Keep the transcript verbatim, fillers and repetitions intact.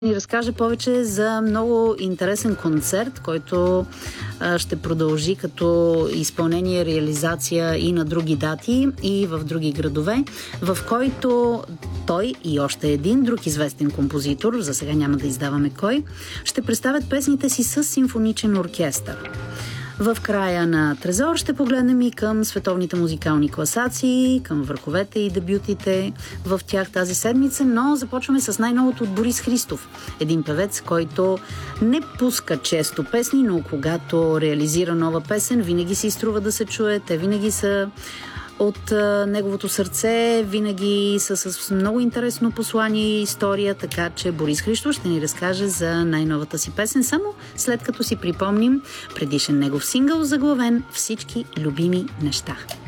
ни разкаже повече за много интересен концерт, който а, ще продължи като изпълнение, реализация и на други дати, и в други градове, в който той и още един друг известен композитор, за сега няма да издаваме кой, ще представят песните си с симфоничен оркестър. В края на Трезор ще погледнем и към световните музикални класации, към върховете и дебютите в тях тази седмица, но започваме с най-новото от Борис Христов. Един певец, който не пуска често песни, но когато реализира нова песен, винаги си струва да се чуе. Те винаги са от а, неговото сърце, винаги са с много интересно послание и история, така че Борис Христов ще ни разкаже за най-новата си песен, само след като си припомним предишен негов сингъл, заглавен "Всички любими неща".